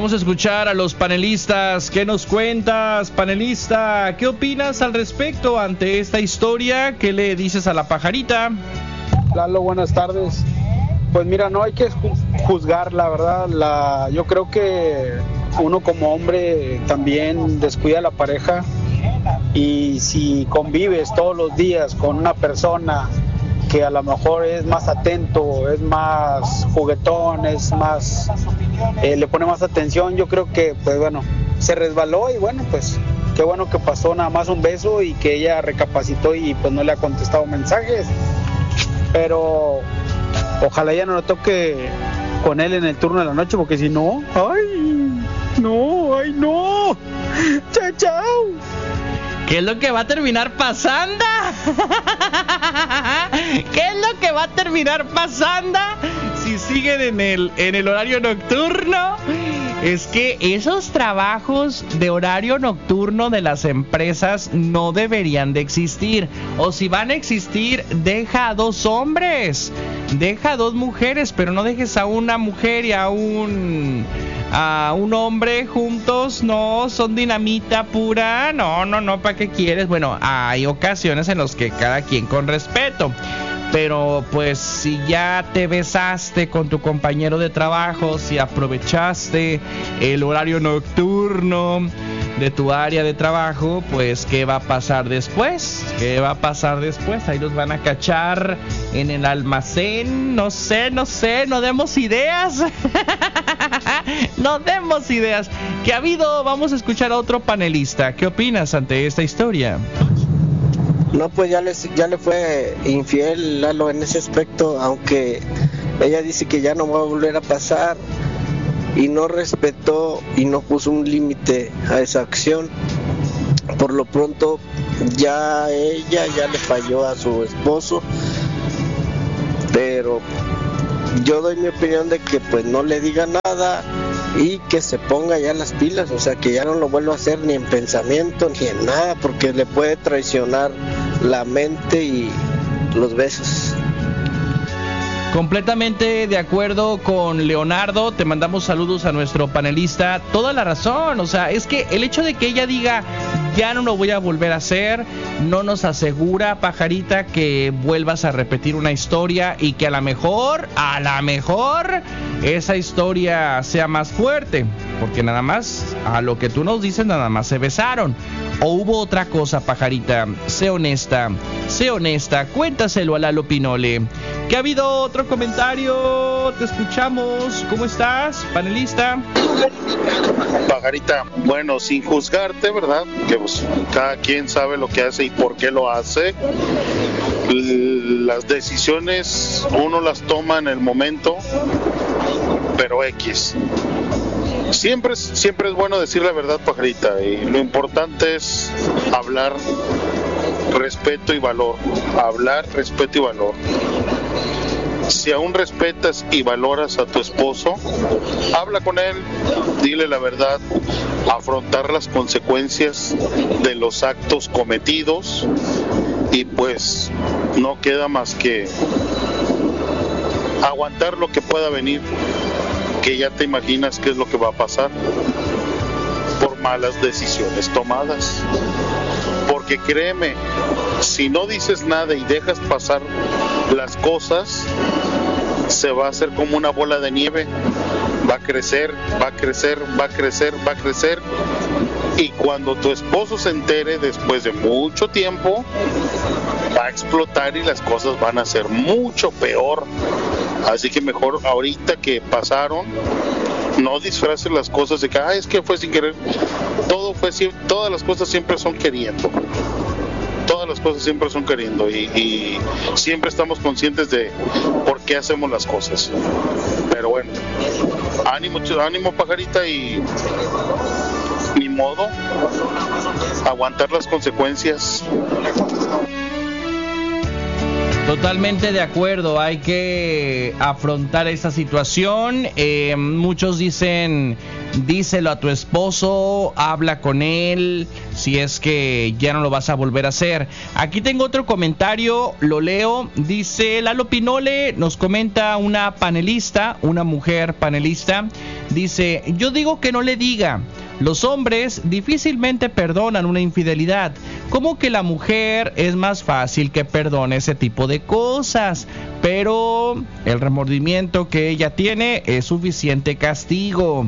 Vamos a escuchar a los panelistas. ¿Qué nos cuentas, panelista? ¿Qué opinas al respecto ante esta historia? ¿Qué le dices a la pajarita? Lalo, buenas tardes. Pues mira, no hay que juzgar, la verdad. Yo creo que uno como hombre también descuida a la pareja, y si convives todos los días con una persona que a lo mejor es más atento, es más juguetón, es más, le pone más atención, yo creo que pues bueno, se resbaló y bueno, pues qué bueno que pasó nada más un beso y que ella recapacitó y pues no le ha contestado mensajes, pero ojalá ya no le toque con él en el turno de la noche, porque si no, ¡ay no! ¡Chao, chao! ¿Qué es lo que va a terminar pasando? ¿Qué es lo que va a terminar pasando si siguen en el horario nocturno? Es que esos trabajos de horario nocturno de las empresas no deberían de existir. O si van a existir, deja a 2 hombres, deja a 2 mujeres, pero no dejes a una mujer y a un hombre juntos. No, son dinamita pura. No, ¿para qué quieres? Bueno, hay ocasiones en las que cada quien con respeto, pero pues si ya te besaste con tu compañero de trabajo, si aprovechaste el horario nocturno de tu área de trabajo, pues ¿qué va a pasar después? Ahí los van a cachar en el almacén. No sé, no demos ideas. No demos ideas. ¿Qué ha habido? Vamos a escuchar a otro panelista. ¿Qué opinas ante esta historia? No, pues ya le fue infiel Lalo en ese aspecto, aunque ella dice que ya no va a volver a pasar, y no respetó y no puso un límite a esa acción. Por lo pronto ella ya le falló a su esposo, pero yo doy mi opinión de que pues no le diga nada y que se ponga ya las pilas, o sea, que ya no lo vuelva a hacer ni en pensamiento ni en nada, porque le puede traicionar la mente y los besos. Completamente de acuerdo con Leonardo. Te mandamos saludos a nuestro panelista. Toda la razón, o sea, es que el hecho de que ella diga ya no lo voy a volver a hacer, no nos asegura, pajarita, que vuelvas a repetir una historia y que a lo mejor esa historia sea más fuerte, porque nada más, a lo que tú nos dices, nada más se besaron. ¿O hubo otra cosa, pajarita? Sé honesta, cuéntaselo a Lalo Pinole. ¿Que ha habido otro comentario? Te escuchamos. ¿Cómo estás, panelista? Pajarita, bueno, sin juzgarte, ¿verdad? Que pues, cada quien sabe lo que hace y por qué lo hace. Las decisiones uno las toma en el momento, pero X. Siempre es bueno decir la verdad, pajarita, y lo importante es hablar respeto y valor. Si aún respetas y valoras a tu esposo, habla con él, dile la verdad, afrontar las consecuencias de los actos cometidos, y pues no queda más que aguantar lo que pueda venir, que ya te imaginas qué es lo que va a pasar por malas decisiones tomadas. Porque créeme, si no dices nada y dejas pasar las cosas, se va a hacer como una bola de nieve. Va a crecer, y cuando tu esposo se entere después de mucho tiempo, va a explotar y las cosas van a ser mucho peor. Así que mejor ahorita que pasaron, no disfraces las cosas de que es que fue sin querer. Todas las cosas siempre son queriendo. Y siempre estamos conscientes de por qué hacemos las cosas. Pero bueno, ánimo, pajarita, y ni modo, aguantar las consecuencias. Totalmente de acuerdo, hay que afrontar esta situación. Muchos dicen, díselo a tu esposo, habla con él, si es que ya no lo vas a volver a hacer. Aquí tengo otro comentario, lo leo. Dice Lalo Pinole, nos comenta una panelista, una mujer panelista. Dice, yo digo que no le diga. Los hombres difícilmente perdonan una infidelidad. Como que la mujer es más fácil que perdone ese tipo de cosas. Pero el remordimiento que ella tiene es suficiente castigo.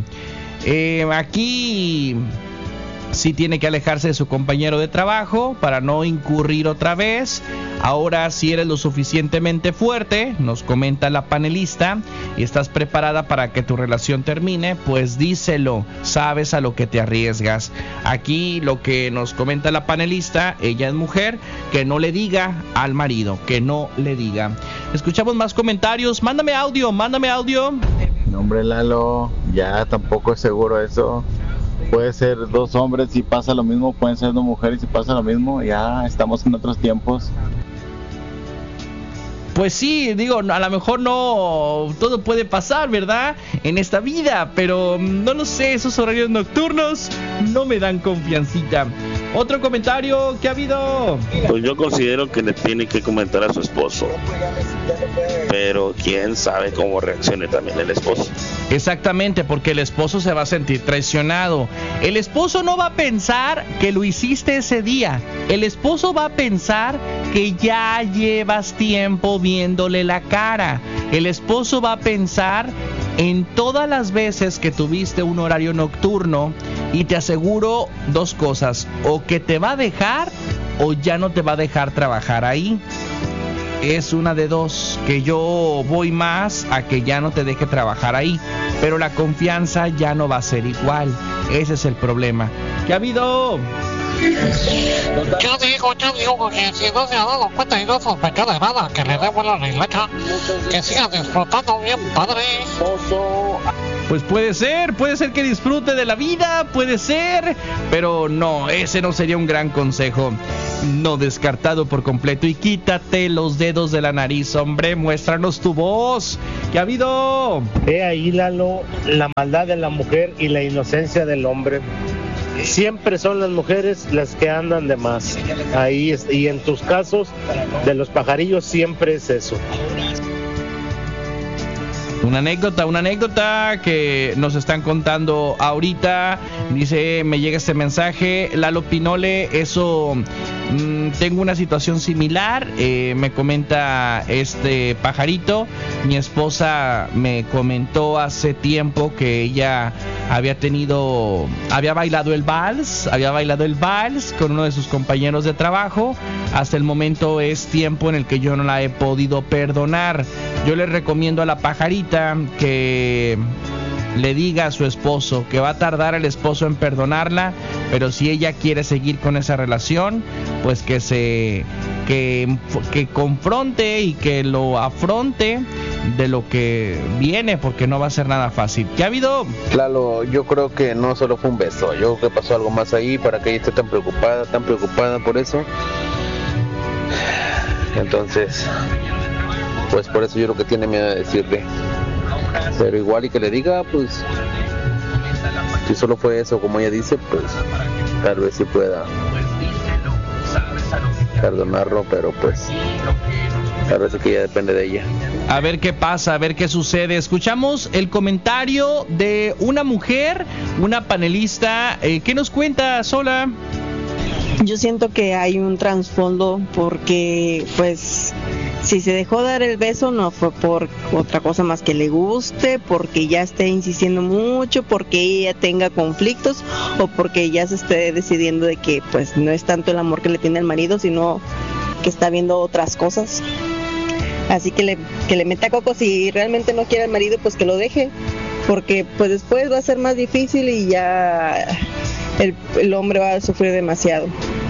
Aquí sí tiene que alejarse de su compañero de trabajo para no incurrir otra vez. Ahora, si eres lo suficientemente fuerte, nos comenta la panelista, y estás preparada para que tu relación termine, pues díselo, sabes a lo que te arriesgas. Aquí lo que nos comenta la panelista, ella es mujer, que no le diga al marido, que no le diga. Escuchamos más comentarios. Mándame audio. No, hombre, Lalo, ya tampoco es seguro eso. Puede ser dos hombres y pasa lo mismo, pueden ser dos mujeres y pasa lo mismo. Ya estamos en otros tiempos. Pues sí, digo, a lo mejor no todo puede pasar, ¿verdad? En esta vida, pero no lo sé, esos horarios nocturnos no me dan confiancita. Otro comentario que ha habido. Pues yo considero que le tiene que comentar a su esposo, pero quién sabe cómo reaccione también el esposo. Exactamente, porque el esposo se va a sentir traicionado. El esposo no va a pensar que lo hiciste ese día. El esposo va a pensar que ya llevas tiempo viéndole la cara. El esposo va a pensar en todas las veces que tuviste un horario nocturno, y te aseguro dos cosas: o que te va a dejar o ya no te va a dejar trabajar ahí. Es una de dos, que yo voy más a que ya no te deje trabajar ahí, pero la confianza ya no va a ser igual. Ese es el problema. ¿Qué ha habido? Yo digo que si no se ha dado cuenta y no sospechó de nada, que le dé vuelo a la hilacha, que siga disfrutando bien, padre. Pues puede ser que disfrute de la vida, puede ser, pero no, ese no sería un gran consejo. No, descartado por completo. Y quítate los dedos de la nariz, hombre, muéstranos tu voz. ¿Qué ha habido? Ahí, Lalo, la maldad de la mujer y la inocencia del hombre. Siempre son las mujeres las que andan de más. Ahí, y en tus casos de los pajarillos siempre es eso. Una anécdota que nos están contando ahorita. Dice, me llega este mensaje, Lalo Pinole, eso, tengo una situación similar, me comenta este pajarito. Mi esposa me comentó hace tiempo que ella había bailado el vals con uno de sus compañeros de trabajo. Hasta el momento es tiempo en el que yo no la he podido perdonar. Yo le recomiendo a la pajarita que le diga a su esposo que va a tardar el esposo en perdonarla, pero si ella quiere seguir con esa relación, pues que confronte y que lo afronte de lo que viene, porque no va a ser nada fácil. ¿Qué ha habido? Claro, yo creo que no solo fue un beso, yo creo que pasó algo más ahí para que ella esté tan preocupada por eso. Entonces, pues por eso yo creo que tiene miedo de decirle. Pero igual y que le diga, pues si solo fue eso, como ella dice, pues tal vez sí pueda perdonarlo, pero pues tal vez es que ya depende de ella. A ver qué pasa, a ver qué sucede. Escuchamos el comentario de una mujer, una panelista. ¿Qué nos cuenta, Sola? Yo siento que hay un trasfondo, porque pues si se dejó dar el beso no fue por otra cosa más que le guste, porque ya esté insistiendo mucho, porque ella tenga conflictos, o porque ya se esté decidiendo de que pues no es tanto el amor que le tiene al marido, sino que está viendo otras cosas. Así que le meta coco. Si realmente no quiere al marido, pues que lo deje, porque pues después va a ser más difícil y ya el hombre va a sufrir demasiado.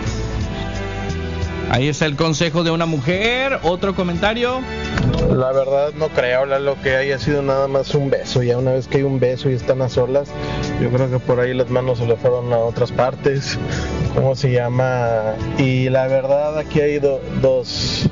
Ahí está el consejo de una mujer. Otro comentario. La verdad no creo, lo que haya sido nada más un beso. Ya una vez que hay un beso y están a solas, yo creo que por ahí las manos se le fueron a otras partes. ¿Cómo se llama? Y la verdad aquí hay dos,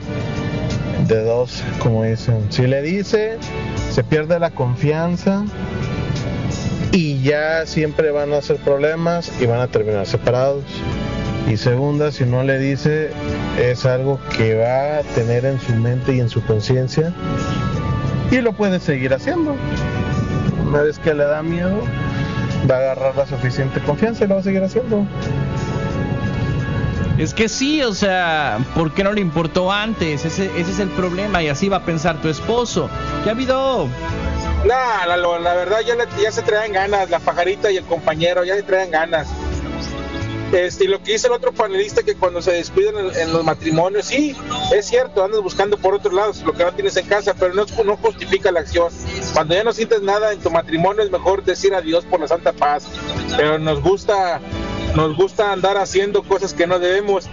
como dicen. Si le dice, se pierde la confianza y ya siempre van a ser problemas y van a terminar separados. Y segunda, si no le dice, es algo que va a tener en su mente y en su conciencia y lo puede seguir haciendo. Una vez que le da miedo, va a agarrar la suficiente confianza y lo va a seguir haciendo. Es que sí, o sea, ¿por qué no le importó antes? Ese es el problema, y así va a pensar tu esposo. ¿Qué ha habido? Nah, la verdad ya se traen ganas, la pajarita y el compañero ya se traen ganas. Y lo que dice el otro panelista, que cuando se descuidan en los matrimonios, sí, es cierto, andas buscando por otros lados lo que no tienes en casa, pero no justifica la acción. Cuando ya no sientes nada en tu matrimonio, es mejor decir adiós por la santa paz. Pero nos gusta andar haciendo cosas que no debemos.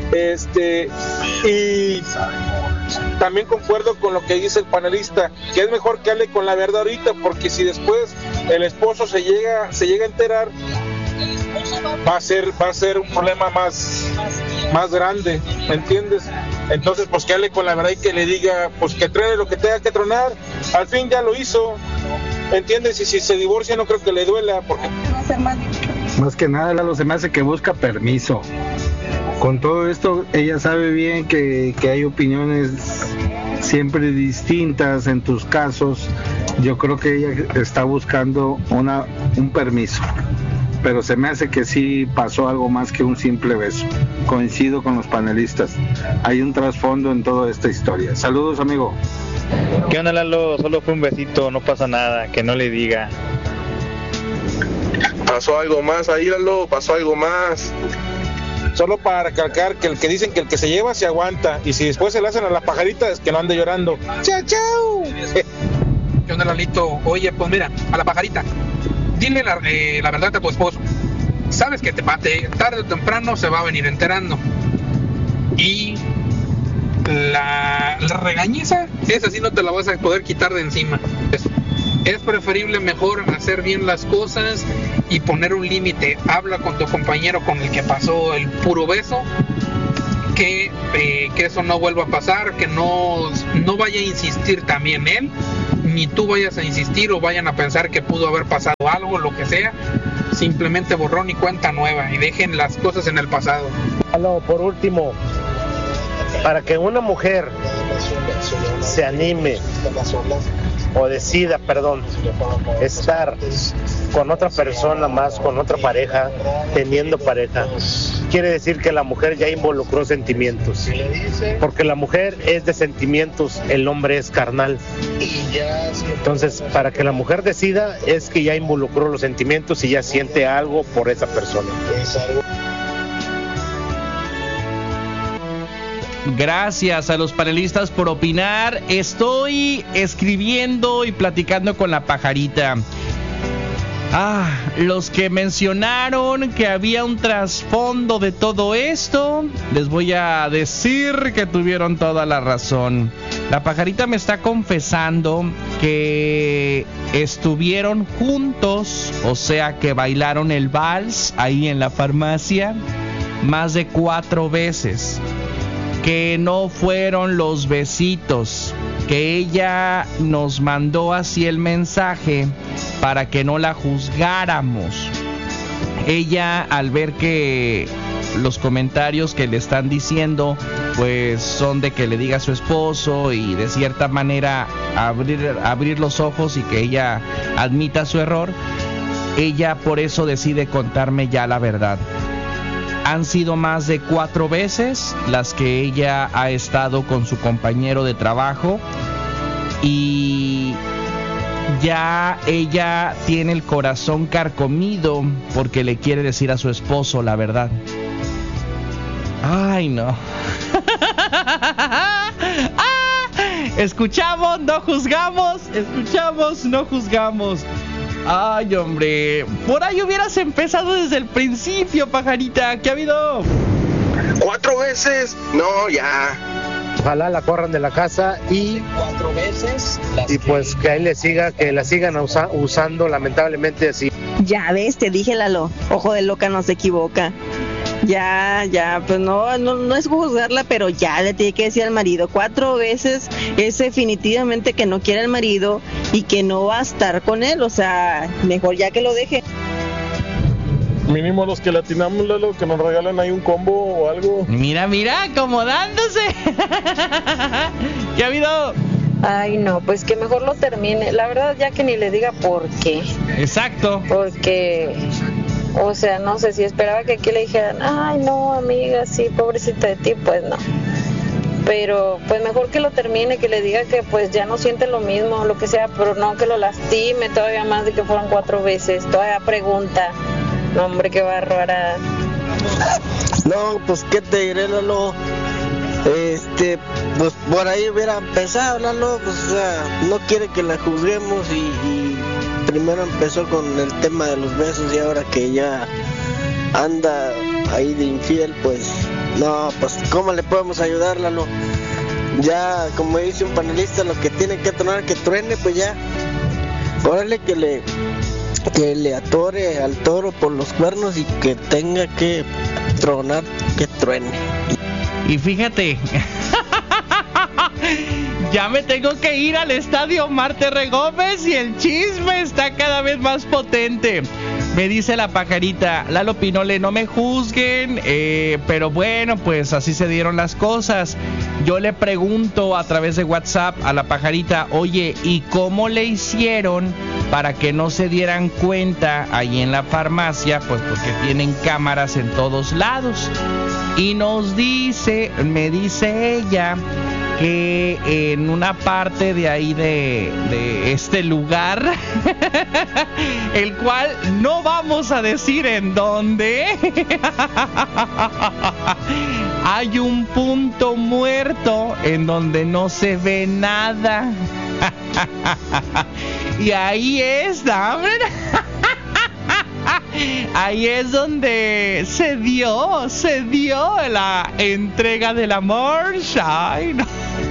Y también concuerdo con lo que dice el panelista, que es mejor que hable con la verdad ahorita, porque si después el esposo se llega a enterar, va a ser un problema más grande, ¿me entiendes? Entonces, pues que hable con la verdad y que le diga, pues que truene lo que tenga que tronar. Al fin ya lo hizo, ¿me entiendes? Y si se divorcia, no creo que le duela, porque más que nada, Lalo, se me hace que busca permiso. Con todo esto, ella sabe bien que hay opiniones siempre distintas en tus casos. Yo creo que ella está buscando un permiso, pero se me hace que sí pasó algo más que un simple beso. Coincido con los panelistas, hay un trasfondo en toda esta historia. Saludos, amigo. ¿Qué onda, Lalo? Solo fue un besito, no pasa nada, que no le diga. Pasó algo más ahí, Lalo, pasó algo más. Solo para recalcar que el que dicen que el que se lleva se aguanta, y si después se le hacen a la pajarita, es que no ande llorando. ¡Chao, chao! ¿Qué onda, Lalito? Oye, pues mira, a la pajarita, dile la verdad a tu esposo. Sabes que tarde o temprano se va a venir enterando. Y la regañiza, esa sí no te la vas a poder quitar de encima. Es preferible mejor hacer bien las cosas y poner un límite. Habla con tu compañero con el que pasó el puro beso, que eso no vuelva a pasar, que no vaya a insistir también él, ni tú vayas a insistir o vayan a pensar que pudo haber pasado algo, lo que sea. Simplemente borrón y cuenta nueva y dejen las cosas en el pasado. Por último, para que una mujer se anime o decida, estar con otra persona más, con otra pareja, teniendo pareja, quiere decir que la mujer ya involucró sentimientos, porque la mujer es de sentimientos, el hombre es carnal. Entonces, para que la mujer decida, es que ya involucró los sentimientos y ya siente algo por esa persona. Gracias a los panelistas por opinar. Estoy escribiendo y platicando con la pajarita. Los que mencionaron que había un trasfondo de todo esto, les voy a decir que tuvieron toda la razón. La pajarita me está confesando que estuvieron juntos, o sea que bailaron el vals ahí en la farmacia más de 4 veces. Que no fueron los besitos, que ella nos mandó así el mensaje para que no la juzgáramos. Ella, al ver que los comentarios que le están diciendo pues son de que le diga a su esposo y de cierta manera abrir los ojos y que ella admita su error, ella por eso decide contarme ya la verdad. Han sido más de 4 veces las que ella ha estado con su compañero de trabajo y ya ella tiene el corazón carcomido porque le quiere decir a su esposo la verdad. Ay, no. Escuchamos, no juzgamos. Escuchamos, no juzgamos. Ay, hombre, por ahí hubieras empezado desde el principio, pajarita. ¿Qué ha habido? 4 veces, no, ya. Ojalá la corran de la casa y 4 veces y pues que ahí que la sigan usando, lamentablemente así. Ya ves, te dije, Lalo, ojo de loca no se equivoca. Ya, pues no es juzgarla, pero ya le tiene que decir al marido 4 veces, es definitivamente que no quiere al marido y que no va a estar con él, o sea, mejor ya que lo deje. Mínimo los que latinamos, Lalo, que nos regalan ahí un combo o algo. Mira, acomodándose. ¿Qué ha habido? Ay, no, pues que mejor lo termine. La verdad, ya que ni le diga por qué. Exacto. Porque, o sea, no sé si esperaba que aquí le dijeran, ay, no, amiga, sí, pobrecita de ti, pues no. Pero, pues mejor que lo termine, que le diga que pues ya no siente lo mismo, lo que sea, pero no que lo lastime todavía más de que fueron 4 veces. Todavía pregunta, no, hombre, qué bárbara. No, pues qué te diré, Lalo. Pues por ahí hubiera empezado, Lalo, pues o sea, no quiere que la juzguemos y primero empezó con el tema de los besos y ahora que ya anda ahí de infiel, pues no, pues ¿cómo le podemos ayudar, Lalo? Ya, como dice un panelista, lo que tiene que tronar, que truene, pues ya. Órale, que le atore al toro por los cuernos y que tenga que tronar, que truene. Y fíjate, ya me tengo que ir al estadio Marte Gómez y el chisme está cada vez más potente. Me dice la pajarita, Lalo Pinole, no me juzguen, pero bueno, pues así se dieron las cosas. Yo le pregunto a través de WhatsApp a la pajarita, oye, ¿y cómo le hicieron para que no se dieran cuenta ahí en la farmacia? Pues porque tienen cámaras en todos lados. Y me dice ella, que en una parte de ahí de este lugar, el cual no vamos a decir en dónde, hay un punto muerto en donde no se ve nada. Y ahí es, ¿no? Ahí es donde se dio la entrega del amor. Ay, no.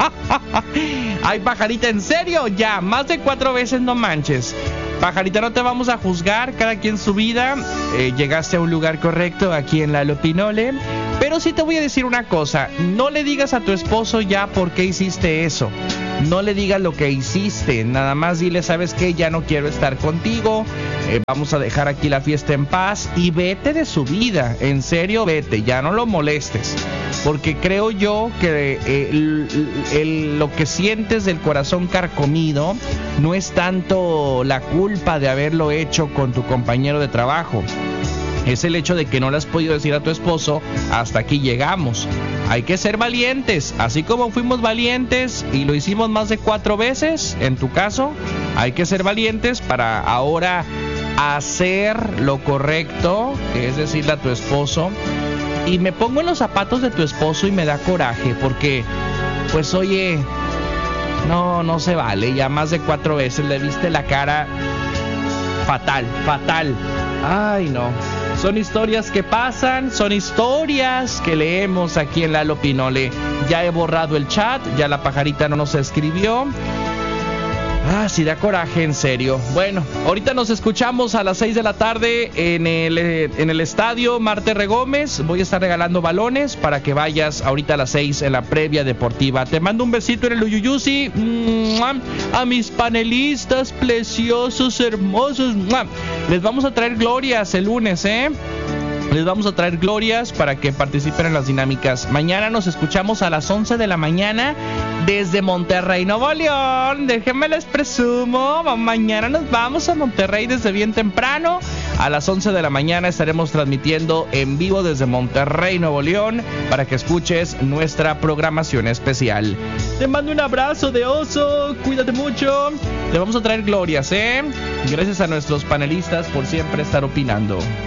Ay, pajarita, en serio, ya, más de 4 veces, no manches. Pajarita, no te vamos a juzgar, cada quien su vida. Llegaste a un lugar correcto aquí en Lalo Pinole. Pero sí te voy a decir una cosa, no le digas a tu esposo ya por qué hiciste eso. No le digas lo que hiciste, nada más dile, ¿sabes qué? Ya no quiero estar contigo, vamos a dejar aquí la fiesta en paz y vete de su vida, en serio vete, ya no lo molestes. Porque creo yo que lo que sientes del corazón carcomido no es tanto la culpa de haberlo hecho con tu compañero de trabajo. Es el hecho de que no le has podido decir a tu esposo, hasta aquí llegamos. Hay que ser valientes, así como fuimos valientes y lo hicimos más de 4 veces, en tu caso, hay que ser valientes para ahora hacer lo correcto, que es decirle a tu esposo. Y me pongo en los zapatos de tu esposo y me da coraje, porque, pues oye, no se vale, ya más de 4 veces le viste la cara fatal. Ay, no. Son historias que pasan, son historias que leemos aquí en Lalo Pinole. Ya he borrado el chat, ya la pajarita no nos escribió. Ah, sí da coraje, en serio. Bueno, ahorita nos escuchamos a las 6 de la tarde en el estadio Marte Gómez. Voy a estar regalando balones para que vayas ahorita a las 6 en la previa deportiva. Te mando un besito en el Uyuyusi. A mis panelistas preciosos, hermosos. Les vamos a traer glorias el lunes, Les vamos a traer glorias para que participen en las dinámicas. Mañana nos escuchamos a las 11 de la mañana desde Monterrey, Nuevo León. Déjenme les presumo. Mañana nos vamos a Monterrey desde bien temprano. A las 11 de la mañana estaremos transmitiendo en vivo desde Monterrey, Nuevo León, para que escuches nuestra programación especial. Te mando un abrazo de oso. Cuídate mucho. Te vamos a traer glorias, Gracias a nuestros panelistas por siempre estar opinando.